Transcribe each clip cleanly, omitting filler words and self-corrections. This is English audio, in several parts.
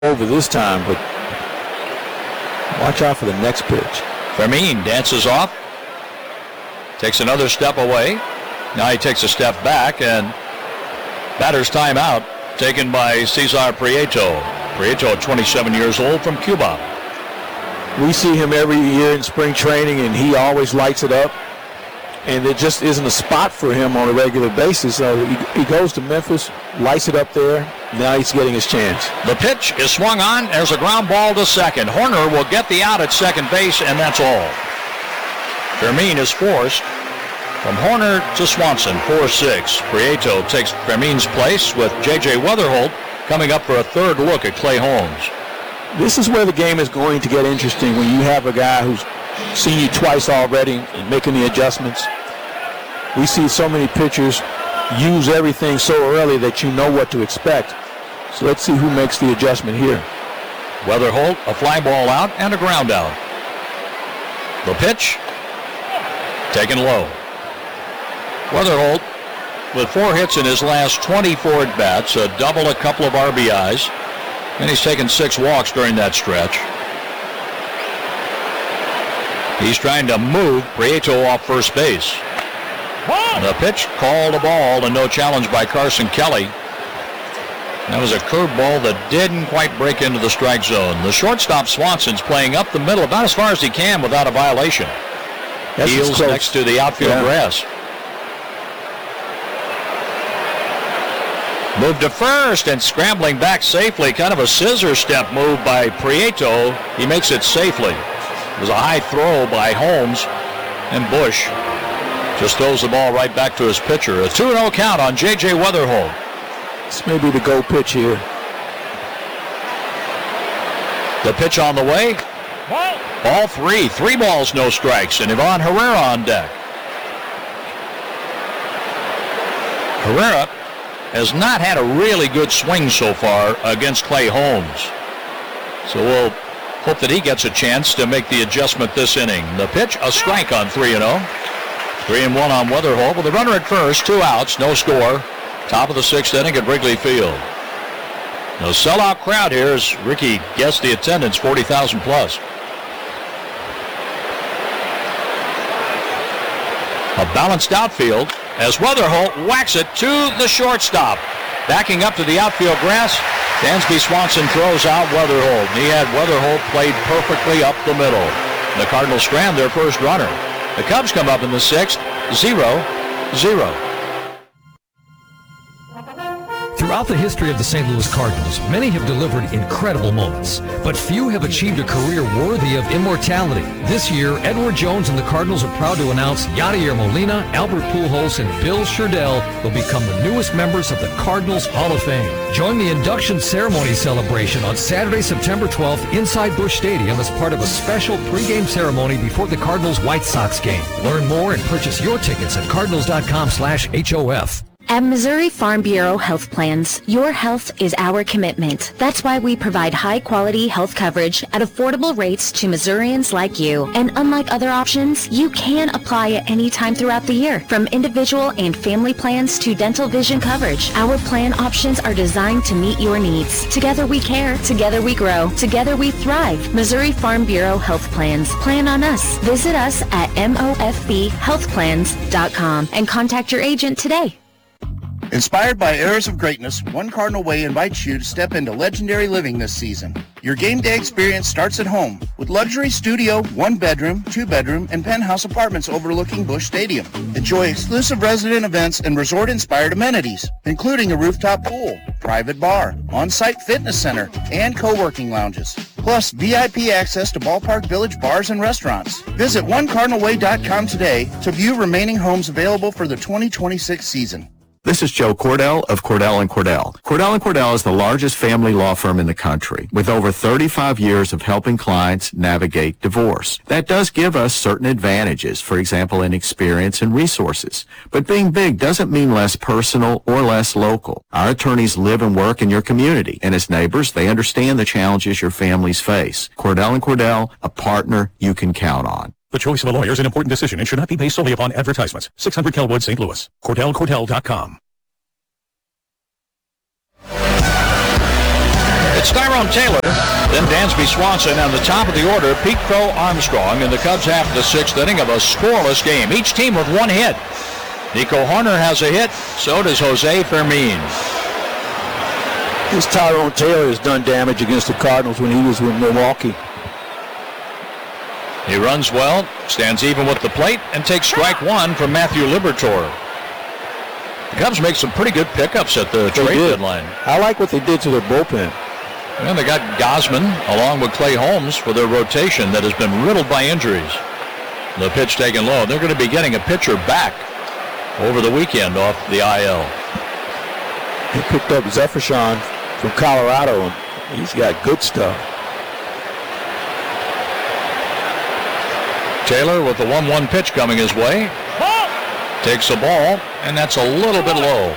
over this time, but watch out for the next pitch. Fermin dances off, takes another step away. Now he takes a step back, and batter's timeout taken by Cesar Prieto. Prieto, 27 years old, from Cuba. We see him every year in spring training, and he always lights it up. And there just isn't a spot for him on a regular basis. So he goes to Memphis, lights it up there. Now he's getting his chance. The pitch is swung on. There's a ground ball to second. Horner will get the out at second base, and that's all. Fermin is forced from Horner to Swanson, 4-6. Prieto takes Fermin's place with J.J. Weatherholt coming up for a third look at Clay Holmes. This is where the game is going to get interesting when you have a guy who's seen you twice already and making the adjustments. We see so many pitchers use everything so early that you know what to expect. So let's see who makes the adjustment here. Weatherholt, a fly ball out and a ground out. The pitch, taken low. Weatherholt with 4 hits in his last 24 at-bats, a double, a couple of RBIs, and he's taken 6 walks during that stretch. He's trying to move Prieto off first base. The pitch, called a ball, and no challenge by Carson Kelly. That was a curveball that didn't quite break into the strike zone. The shortstop Swanson's playing up the middle about as far as he can without a violation. Heels next to the outfield grass. Move to first and scrambling back safely. Kind of a scissor step move by Prieto. He makes it safely. It was a high throw by Holmes, and Bush just throws the ball right back to his pitcher. A 2-0 count on J.J. Weatherholt. This may be the go pitch here. The pitch on the way. Ball 3. 3 balls, no strikes, and Ivan Herrera on deck. Herrera has not had a really good swing so far against Clay Holmes. So we'll hope that he gets a chance to make the adjustment this inning. The pitch, a strike on 3-0. 3-1 on Weatherholt with a runner at first, 2 outs, no score. Top of the 6th inning at Wrigley Field. No sellout crowd here as Ricky guessed the attendance, 40,000 plus. A balanced outfield as Weatherholt whacks it to the shortstop. Backing up to the outfield grass, Dansby Swanson throws out Weatherholt. He had Weatherholt played perfectly up the middle. The Cardinals strand their first runner. The Cubs come up in the 6th, 0-0. Throughout the history of the St. Louis Cardinals, many have delivered incredible moments, but few have achieved a career worthy of immortality. This year, Edward Jones and the Cardinals are proud to announce Yadier Molina, Albert Pujols, and Bill Sherdell will become the newest members of the Cardinals Hall of Fame. Join the induction ceremony celebration on Saturday, September 12th inside Busch Stadium as part of a special pregame ceremony before the Cardinals-White Sox game. Learn more and purchase your tickets at cardinals.com/HOF. At Missouri Farm Bureau Health Plans, your health is our commitment. That's why we provide high-quality health coverage at affordable rates to Missourians like you. And unlike other options, you can apply at any time throughout the year. From individual and family plans to dental vision coverage, our plan options are designed to meet your needs. Together we care, together we grow, together we thrive. Missouri Farm Bureau Health Plans. Plan on us. Visit us at mofbhealthplans.com and contact your agent today. Inspired by Eras of Greatness, One Cardinal Way invites you to step into legendary living this season. Your game day experience starts at home with luxury studio, 1-bedroom, 2-bedroom, and penthouse apartments overlooking Busch Stadium. Enjoy exclusive resident events and resort-inspired amenities, including a rooftop pool, private bar, on-site fitness center, and co-working lounges. Plus, VIP access to Ballpark Village bars and restaurants. Visit OneCardinalWay.com today to view remaining homes available for the 2026 season. This is Joe Cordell of Cordell & Cordell. Cordell & Cordell is the largest family law firm in the country with over 35 years of helping clients navigate divorce. That does give us certain advantages, for example, in experience and resources. But being big doesn't mean less personal or less local. Our attorneys live and work in your community, and as neighbors, they understand the challenges your families face. Cordell & Cordell, a partner you can count on. The choice of a lawyer is an important decision and should not be based solely upon advertisements. 600 Kellwood, St. Louis. CordellCordell.com. It's Tyrone Taylor, then Dansby Swanson on the top of the order, Pete Crow Armstrong, and the Cubs have the 6th inning of a scoreless game. Each team with 1 hit. Nico Horner has a hit, so does Jose Fermin. This Tyrone Taylor has done damage against the Cardinals when he was with Milwaukee. He runs well, stands even with the plate, and takes strike 1 from Matthew Liberatore. The Cubs make some pretty good pickups at the trade deadline. I like what they did to their bullpen. And they got Gausman along with Clay Holmes for their rotation that has been riddled by injuries. The pitch taken low. They're going to be getting a pitcher back over the weekend off the IL. They picked up Zephyrshawn from Colorado, and he's got good stuff. Taylor with the 1-1 pitch coming his way. Takes a ball, and that's a little bit low.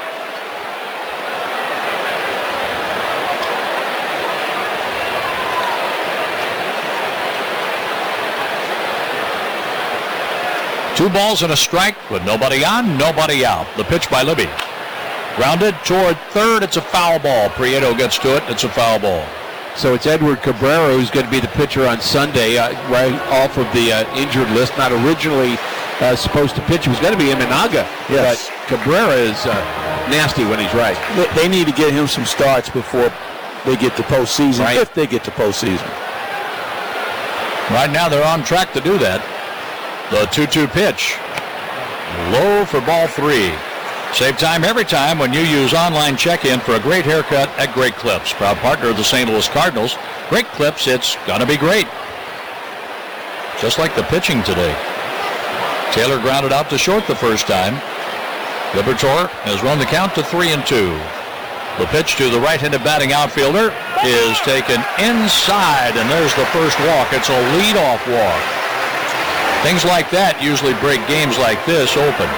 Two balls and a strike with nobody on, nobody out. The pitch by Libby. Grounded toward third. It's a foul ball. Prieto gets to it. It's a foul ball. So it's Edward Cabrera who's going to be the pitcher on Sunday, right off of the injured list. Not originally supposed to pitch. He was going to be Imanaga. Yes. But Cabrera is nasty when he's right. They need to get him some starts before they get to postseason, right. If they get to postseason. Right now they're on track to do that. The 2-2 pitch. Low for ball 3. Save time every time when you use online check-in for a great haircut at Great Clips. Proud partner of the St. Louis Cardinals. Great Clips, it's going to be great. Just like the pitching today. Taylor grounded out to short the first time. Liberatore has run the count to 3-2. The pitch to the right-handed batting outfielder is taken inside, and there's the first walk. It's a leadoff walk. Things like that usually break games like this open.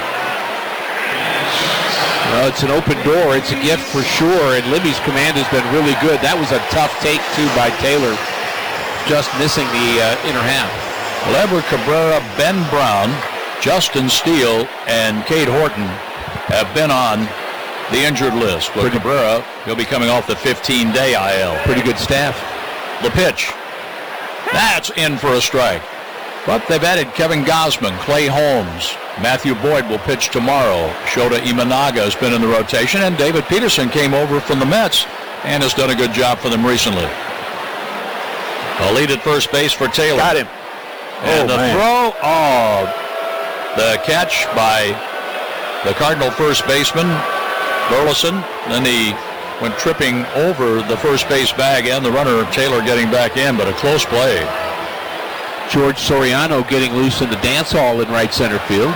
Well, it's an open door. It's a gift for sure, and Libby's command has been really good. That was a tough take, too, by Taylor, just missing the inner half. Well, Edward Cabrera, Ben Brown, Justin Steele, and Cade Horton have been on the injured list. But Cabrera, he'll be coming off the 15-day IL. Pretty good staff. The pitch. That's in for a strike. But they've added Kevin Gausman, Clay Holmes. Matthew Boyd will pitch tomorrow. Shota Imanaga has been in the rotation, and David Peterson came over from the Mets and has done a good job for them recently. A lead at first base for Taylor. Got him. And throw. Oh, the catch by the Cardinal first baseman, Burleson. Then he went tripping over the first base bag and the runner, Taylor, getting back in, but a close play. George Soriano getting loose in the dance hall in right center field.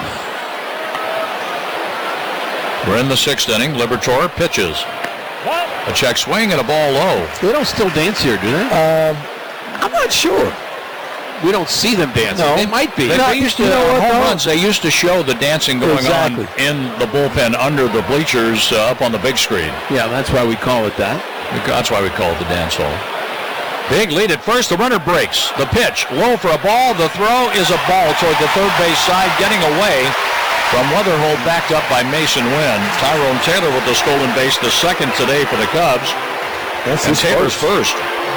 We're in the 6th inning. Liberatore pitches. A check swing and a ball low. They don't still dance here, do they? I'm not sure. We don't see them dancing. No. They might be. They used to, home runs, they used to show the dancing going on in the bullpen under the bleachers up on the big screen. Yeah, that's why we call it that. That's why we call it the dance hall. Big lead at first. The runner breaks. The pitch low for a ball. The throw is a ball toward the third base side, getting away from Weatherhold, backed up by Mason Wynn. Tyrone Taylor with the stolen base, the second today for the Cubs. That's and Taylor's first.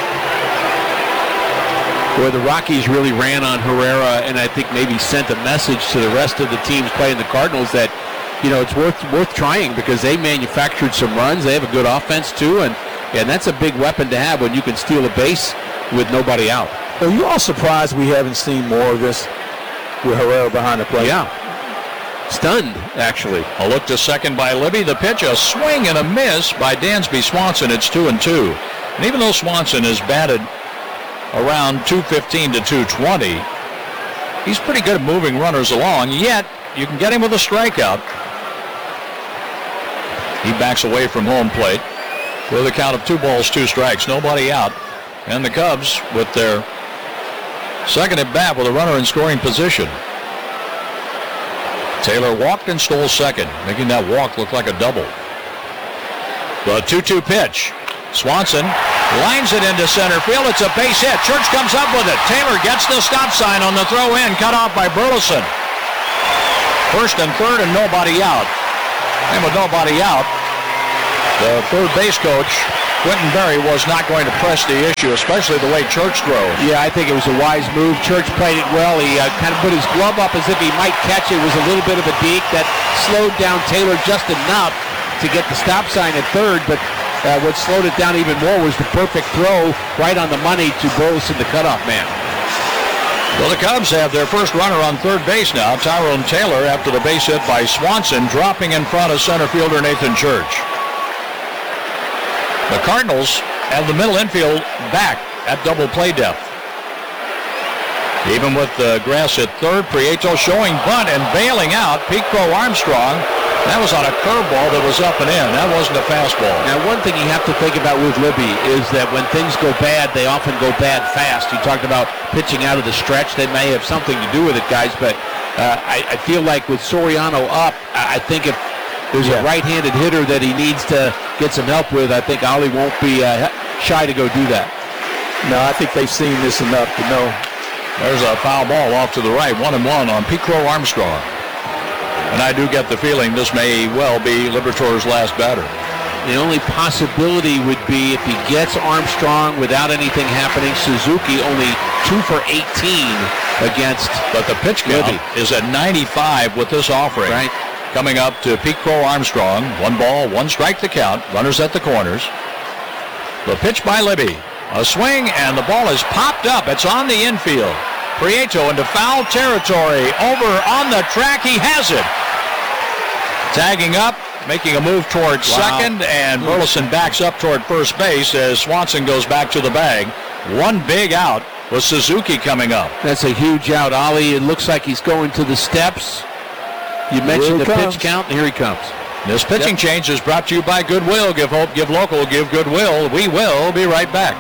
Boy, the Rockies really ran on Herrera, and I think maybe sent a message to the rest of the teams playing the Cardinals that, you know, it's worth trying because they manufactured some runs. They have a good offense too, and that's a big weapon to have when you can steal a base with nobody out. Are you all surprised we haven't seen more of this with Herrera behind the plate? Yeah. Stunned, actually. A look to second by Libby. The pitch, a swing and a miss by Dansby Swanson. It's 2-2. And even though Swanson has batted around 215 to 220, he's pretty good at moving runners along, yet you can get him with a strikeout. He backs away from home plate with a count of 2 balls, 2 strikes, nobody out. And the Cubs with their second at bat with a runner in scoring position. Taylor walked and stole second, making that walk look like a double. The 2-2 pitch. Swanson lines it into center field. It's a base hit. Church comes up with it. Taylor gets the stop sign on the throw in, cut off by Burleson. First and third and nobody out. And with nobody out, the third base coach Quentin Berry was not going to press the issue, especially the way Church throws. Yeah, I think it was a wise move. Church played it well. He kind of put his glove up as if he might catch it. It was a little bit of a deke that slowed down Taylor just enough to get the stop sign at third, but what slowed it down even more was the perfect throw right on the money to Burleson, the cutoff man. Well, the Cubs have their first runner on third base now, Tyrone Taylor, after the base hit by Swanson, dropping in front of center fielder Nathan Church. The Cardinals have the middle infield back at double play depth. Even with the grass at third, Prieto showing bunt and bailing out Pete-Crow Armstrong. That was on a curveball that was up and in. That wasn't a fastball. Now, one thing you have to think about with Libby is that when things go bad, they often go bad fast. You talked about pitching out of the stretch. They may have something to do with it, guys, but I feel like with Soriano up, I think if there's a right-handed hitter that he needs to get some help with, I think Ollie won't be shy to go do that. No, I think they've seen this enough to know. There's a foul ball off to the right, 1-1 on Pete-Crow Armstrong. And I do get the feeling this may well be Liberatore's last batter. The only possibility would be if he gets Armstrong without anything happening. Suzuki only 2 for 18 against. But the pitch count is at 95 with this offering. Right. Coming up to Pete-Crow Armstrong. 1 ball, 1 strike the count. Runners at the corners. The pitch by Libby. A swing, and the ball is popped up. It's on the infield. Prieto into foul territory. Over on the track. He has it. Tagging up, making a move towards second, and Burleson backs up toward first base as Swanson goes back to the bag. One big out with Suzuki coming up. That's a huge out, Ollie. It looks like he's going to the steps. You mentioned the pitch count, and here he comes. This pitching change is brought to you by Goodwill. Give hope, give local, give Goodwill. We will be right back.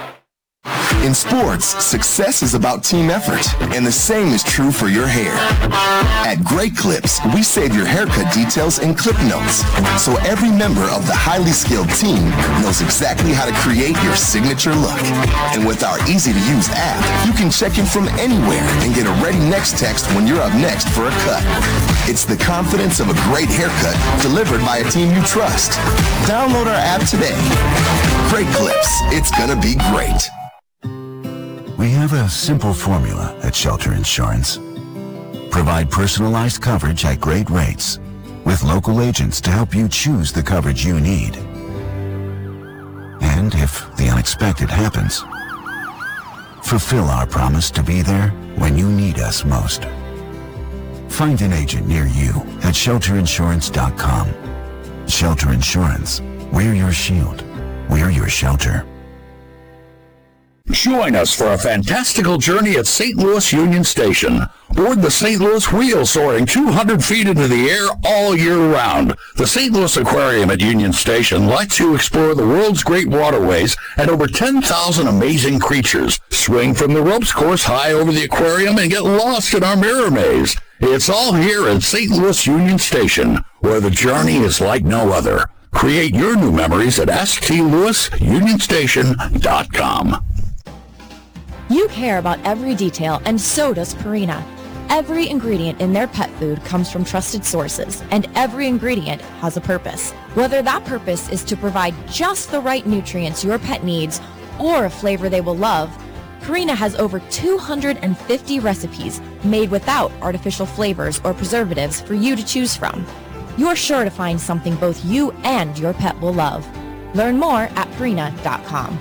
In sports, success is about team effort, and the same is true for your hair. At Great Clips, we save your haircut details in clip notes, so every member of the highly skilled team knows exactly how to create your signature look. And with our easy-to-use app, you can check in from anywhere and get a ready next text when you're up next for a cut. It's the confidence of a great haircut delivered by a team you trust. Download our app today. Great Clips, it's gonna be great. We have a simple formula at Shelter Insurance. Provide personalized coverage at great rates with local agents to help you choose the coverage you need. And if the unexpected happens, fulfill our promise to be there when you need us most. Find an agent near you at shelterinsurance.com. Shelter Insurance. We're your shield. We're your shelter. Join us for a fantastical journey at St. Louis Union Station. Board the St. Louis Wheel soaring 200 feet into the air all year round. The St. Louis Aquarium at Union Station lets you explore the world's great waterways and over 10,000 amazing creatures. Swing from the ropes course high over the aquarium and get lost in our mirror maze. It's all here at St. Louis Union Station, where the journey is like no other. Create your new memories at stlouisunionstation.com. You care about every detail, and so does Purina. Every ingredient in their pet food comes from trusted sources, and every ingredient has a purpose. Whether that purpose is to provide just the right nutrients your pet needs or a flavor they will love, Purina has over 250 recipes made without artificial flavors or preservatives for you to choose from. You're sure to find something both you and your pet will love. Learn more at Purina.com.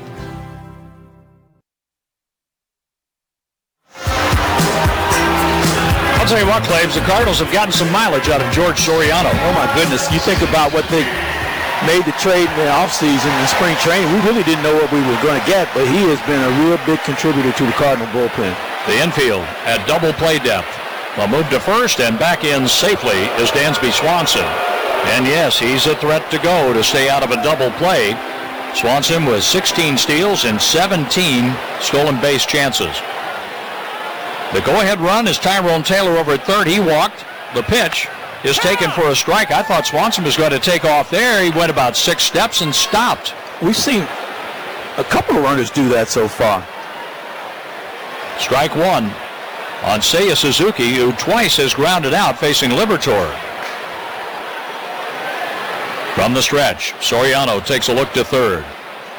I'll tell you what, Claves, the Cardinals have gotten some mileage out of George Soriano. Oh, my goodness. You think about what they made the trade in the offseason and spring training. We really didn't know what we were going to get, but he has been a real big contributor to the Cardinal bullpen. The infield at double play depth. Well, move to first and back in safely is Dansby Swanson. And yes, he's a threat to go to stay out of a double play. Swanson with 16 steals and 17 stolen base chances. The go-ahead run is Tyrone Taylor over at third. He walked. The pitch is taken for a strike. I thought Swanson was going to take off there. He went about 6 steps and stopped. We've seen a couple of runners do that so far. Strike one on Seiya Suzuki, who twice has grounded out facing Liberatore. From the stretch, Soriano takes a look to third.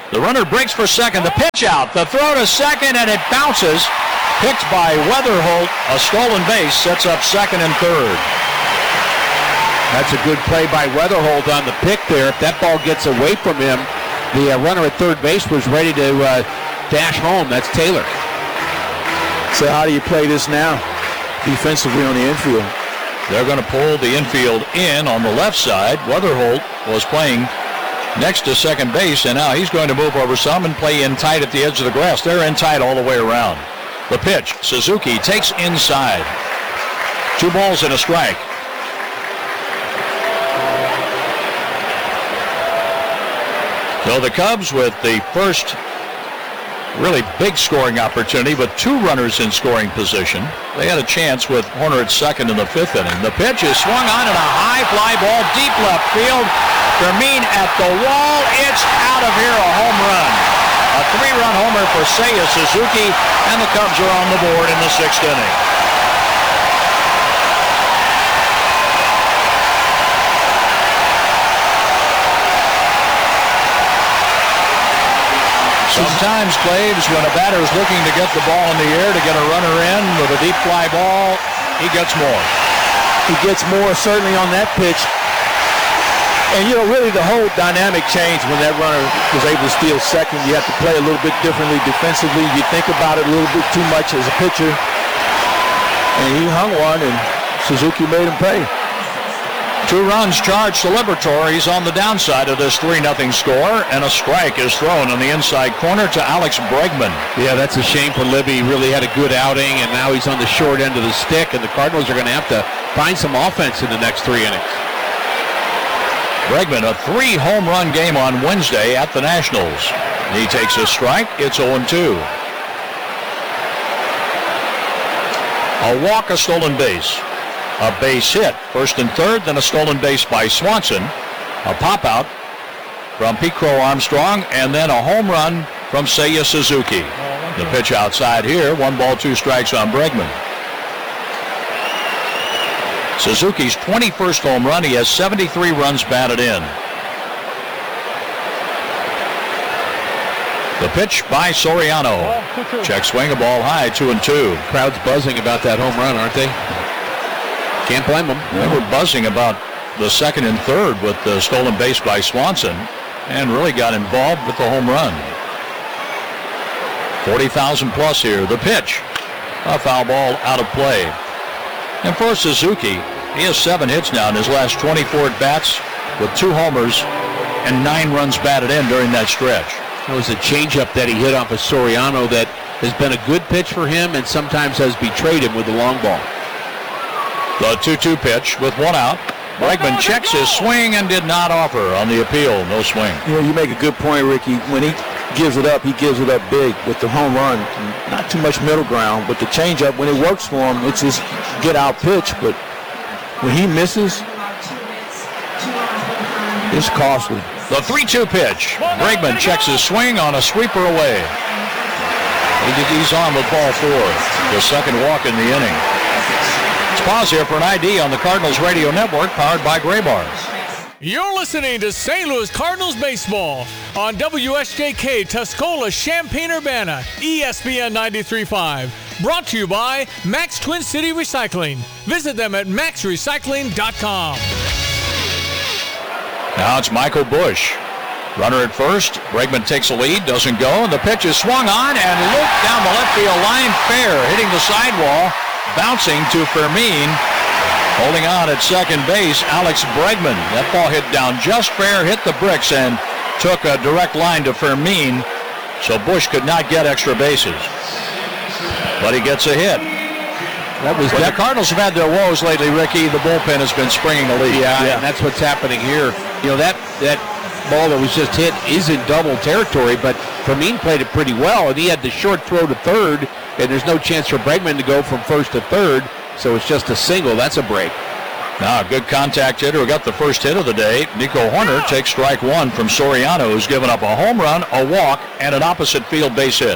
The runner breaks for second. The pitch out. The throw to second, and it bounces. Picked by Weatherholt. A stolen base sets up second and third. That's a good play by Weatherholt on the pick there. If that ball gets away from him, the runner at third base was ready to dash home. That's Taylor. So how do you play this now defensively on the infield? They're going to pull the infield in on the left side. Weatherholt was playing next to second base, and now he's going to move over some and play in tight at the edge of the grass. They're in tight all the way around. The pitch, Suzuki takes inside. 2 balls and a strike. So the Cubs with the first really big scoring opportunity with 2 runners in scoring position. They had a chance with Horner at second in the 5th inning. The pitch is swung on and a high fly ball deep left field. Fermin at the wall. It's out of here, a home run. A 3-run homer for Seiya Suzuki, and the Cubs are on the board in the 6th inning. Sometimes, Claves, when a batter is looking to get the ball in the air to get a runner in with a deep fly ball, he gets more. He gets more certainly on that pitch. And, really the whole dynamic changed when that runner was able to steal second. You have to play a little bit differently defensively. You think about it a little bit too much as a pitcher. And he hung one, and Suzuki made him pay. 2 runs charged to Liberatore. He's on the downside of this 3-0 score, and a strike is thrown on the inside corner to Alex Bregman. Yeah, that's a shame for Libby. He really had a good outing, and now he's on the short end of the stick, and the Cardinals are going to have to find some offense in the next 3 innings. Bregman, a 3-home run game on Wednesday at the Nationals. He takes a strike. It's 0-2. A walk, a stolen base. A base hit, first and third, then a stolen base by Swanson. A pop-out from Pete Crow Armstrong, and then a home run from Seiya Suzuki. The pitch outside here, 1 ball, 2 strikes on Bregman. Suzuki's 21st home run. He has 73 runs batted in. The pitch by Soriano. Check swing, a ball high, 2-2. Crowd's buzzing about that home run, aren't they? Can't blame them. They were buzzing about the second and third with the stolen base by Swanson, and really got involved with the home run. 40,000 plus here. The pitch, a foul ball out of play. And for Suzuki, he has 7 hits now in his last 24 at-bats with 2 homers and 9 runs batted in during that stretch. It was a changeup that he hit off of Soriano that has been a good pitch for him and sometimes has betrayed him with the long ball. The 2-2 pitch with 1 out. Bregman checks his swing and did not offer on the appeal. No swing. You make a good point, Ricky. When he gives it up, he gives it up big with the home run. Not too much middle ground, but the changeup, when it works for him, it's his get-out pitch. But when he misses, it's costly. The 3-2 pitch. Bregman checks his swing on a sweeper away. He's on with ball 4. The second walk in the inning. Let's pause here for an ID on the Cardinals Radio Network, powered by Graybar. You're listening to St. Louis Cardinals baseball on WSJK Tuscola, Champaign-Urbana, ESPN 93.5. Brought to you by Max Twin City Recycling. Visit them at maxrecycling.com. Now it's Michael Busch. Runner at first. Bregman takes a lead, doesn't go, and the pitch is swung on and looped down the left field line. Fair hitting the sidewall, bouncing to Fermin. Holding on at second base, Alex Bregman. That ball hit down just fair, hit the bricks, and took a direct line to Fermin, so Busch could not get extra bases. But he gets a hit. The Cardinals have had their woes lately, Ricky. The bullpen has been springing the lead. Yeah, and that's what's happening here. That ball that was just hit is in double territory, but Fermin played it pretty well, and he had the short throw to third, and there's no chance for Bregman to go from first to third, so it's just a single. That's a break. Now a good contact hitter who got the first hit of the day. Nico Horner takes strike 1 from Soriano, who's given up a home run, a walk, and an opposite field base hit.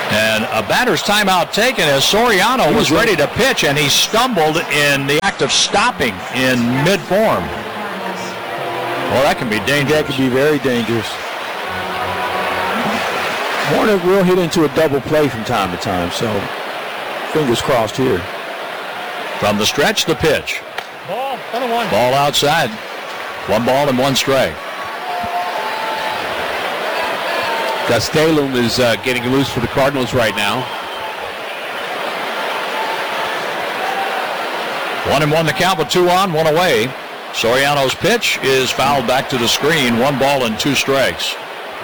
And a batter's timeout taken as Soriano was ready to pitch, and he stumbled in the act of stopping in mid-form. Well, that can be dangerous. That could be very dangerous. Horner will hit into a double play from time to time, so fingers crossed here. From the stretch, the pitch. Ball, 1-1. Ball outside. 1 ball and 1 strike. Gastelum is getting loose for the Cardinals right now. 1-1 the count with 2 on, 1 away. Soriano's pitch is fouled back to the screen. 1 ball and 2 strikes.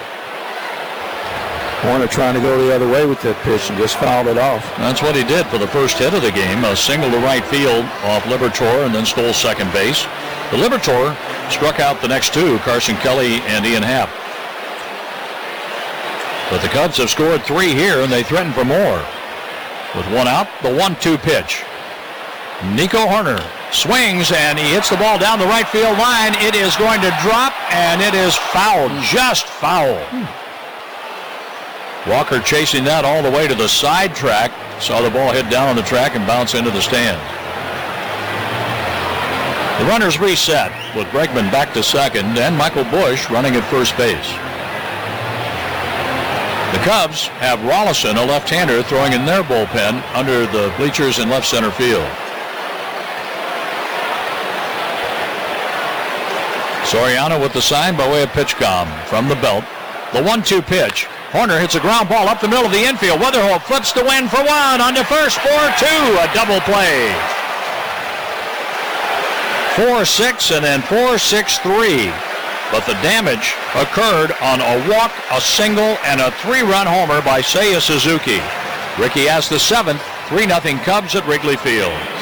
Horner trying to go the other way with that pitch and just fouled it off. That's what he did for the first hit of the game. A single to right field off Liberatore and then stole second base. The Liberatore struck out the next 2, Carson Kelly and Ian Happ. But the Cubs have scored 3 here, and they threaten for more. With 1 out, the 1-2 pitch. Nico Hoerner swings, and he hits the ball down the right field line. It is going to drop, and it is foul, just foul. Walker chasing that all the way to the side track. Saw the ball hit down on the track and bounce into the stand. The runners reset with Bregman back to second and Michael Busch running at first base. The Cubs have Rollison, a left-hander, throwing in their bullpen under the bleachers in left center field. Soriano with the sign by way of PitchCom from the belt. The 1-2 pitch. Horner hits a ground ball up the middle of the infield. Weatherholt flips the win for 1 on to first, 4-2, a double play. 4-6 and then 4-6-3. But the damage occurred on a walk, a single, and a 3-run homer by Seiya Suzuki. Ricky has the 7th, 3-0 Cubs at Wrigley Field.